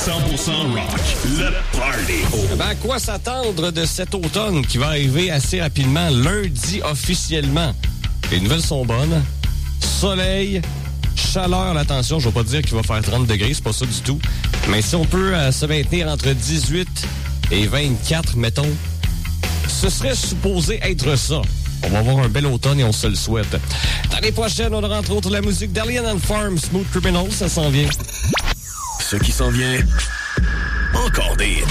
rock, le party. Ben, à quoi s'attendre de cet automne qui va arriver assez rapidement, lundi officiellement? Les nouvelles sont bonnes. Soleil, chaleur, attention, je ne vais pas dire qu'il va faire 30 degrés, c'est pas ça du tout. Mais si on peut se maintenir entre 18 et 24, mettons, ce serait supposé être ça. On va avoir un bel automne et on se le souhaite. L'année prochaine, on aura entre autres la musique d'Alien and Farm, Smooth Criminal, ça s'en vient. Ce qui s'en vient, encore des hits.